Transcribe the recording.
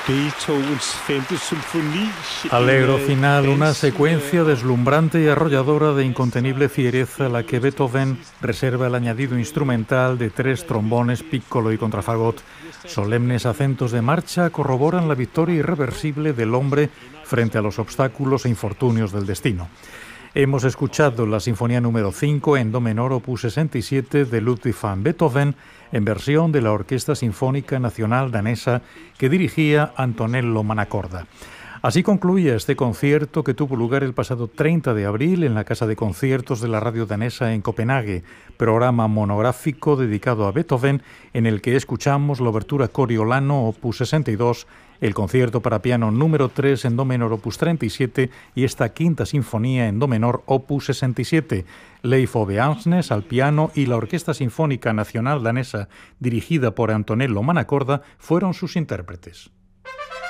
Allegro final, una secuencia deslumbrante y arrolladora de incontenible fiereza a la que Beethoven reserva el añadido instrumental de 3 trombones, piccolo y contrafagot. Solemnes acentos de marcha corroboran la victoria irreversible del hombre frente a los obstáculos e infortunios del destino. Hemos escuchado la Sinfonía número 5 en Do menor, opus 67 de Ludwig van Beethoven, en versión de la Orquesta Sinfónica Nacional Danesa que dirigía Antonello Manacorda. Así concluye este concierto que tuvo lugar el pasado 30 de abril en la Casa de Conciertos de la Radio Danesa en Copenhague, programa monográfico dedicado a Beethoven en el que escuchamos la obertura Coriolano opus 62, el concierto para piano número 3 en Do menor opus 37 y esta quinta sinfonía en Do menor opus 67. Leif Ove Andsnes al piano y la Orquesta Sinfónica Nacional Danesa dirigida por Antonello Manacorda fueron sus intérpretes.